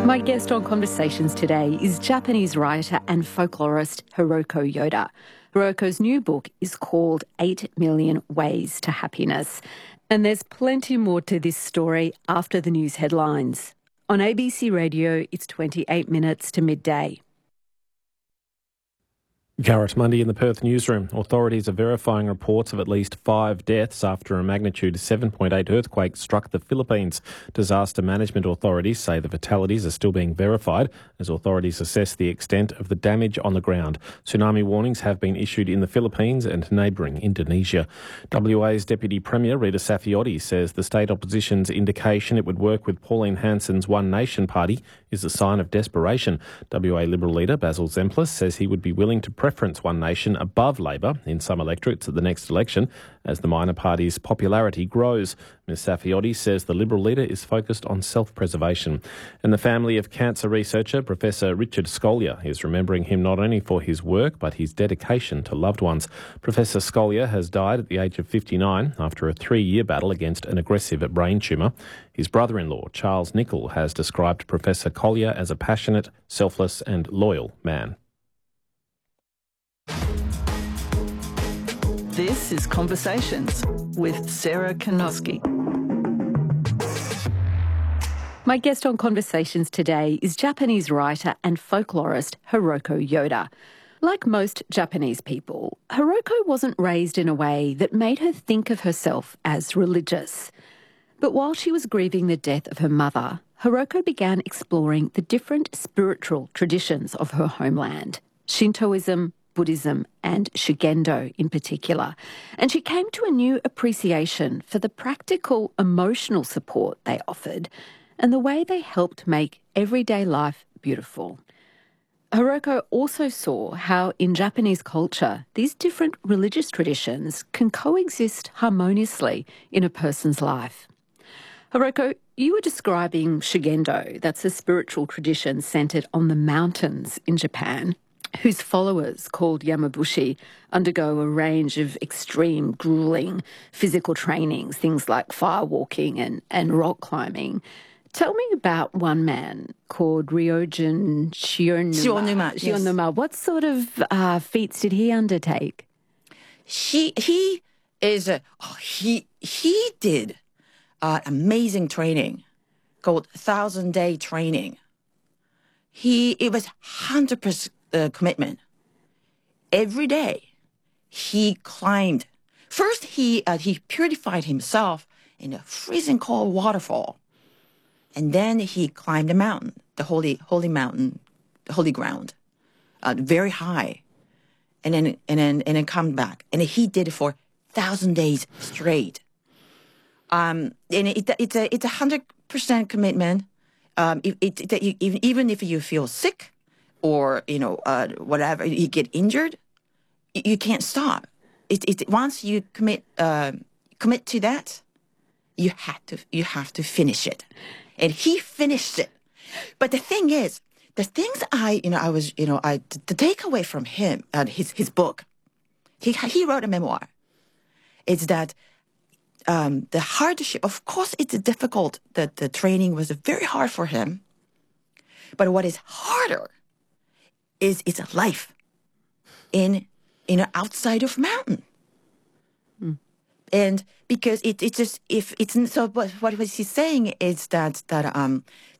My guest on Conversations today is Japanese writer and folklorist Hiroko Yoda. Hiroko's new book is called 8 Million Ways to Happiness. And there's plenty more to this story after the news headlines. On ABC Radio, it's 28 minutes to midday. Garrett Mundy in the Perth newsroom. Authorities are verifying reports of at least 5 deaths after a magnitude 7.8 earthquake struck the Philippines. Disaster management authorities say the fatalities are still being verified as authorities assess the extent of the damage on the ground. Tsunami warnings have been issued in the Philippines and neighbouring Indonesia. WA's Deputy Premier Rita Saffioti says the state opposition's indication it would work with Pauline Hanson's One Nation party is a sign of desperation. WA Liberal leader Basil Zemplis says he would be willing to preference One Nation above Labor in some electorates at the next election as the minor party's popularity grows. Ms Saffioti says the Liberal leader is focused on self-preservation. And the family of cancer researcher Professor Richard Scolyer is remembering him not only for his work but his dedication to loved ones. Professor Scolyer has died at the age of 59 after a 3-year battle against an aggressive brain tumour. His brother-in-law, Charles Nicholl, has described Professor Collier as a passionate, selfless and loyal man. This is Conversations with Sarah Kanoski. My guest on Conversations today is Japanese writer and folklorist Hiroko Yoda. Like most Japanese people, Hiroko wasn't raised in a way that made her think of herself as religious. But while she was grieving the death of her mother, Hiroko began exploring the different spiritual traditions of her homeland, Shintoism, Buddhism and Shugendo in particular. And she came to a new appreciation for the practical emotional support they offered and the way they helped make everyday life beautiful. Hiroko also saw how in Japanese culture these different religious traditions can coexist harmoniously in a person's life. Hiroko, you were describing Shugendo, that's a spiritual tradition centred on the mountains in Japan, whose followers, called Yamabushi, undergo a range of extreme, gruelling physical trainings, things like firewalking and rock climbing. Tell me about one man called Ryojin Shionuma. Yes. What sort of feats did he undertake? He did amazing training called 1,000-day training. It was 100% commitment. Every day, he climbed. First, he purified himself in a freezing cold waterfall, and then he climbed the mountain, the holy mountain, the holy ground, very high, and then come back, and he did it for 1,000 days straight. And it's a 100% commitment. Even if you feel sick, or, whatever, you get injured, you can't stop. Once you commit to that, you have to finish it. And he finished it. But the thing is, the things the takeaway from him, his book, he wrote a memoir, is that the hardship, of course it's difficult, that the training was very hard for him, but what is harder is it's a life in outside of mountain. And because it's just, if it's so, what he's saying is that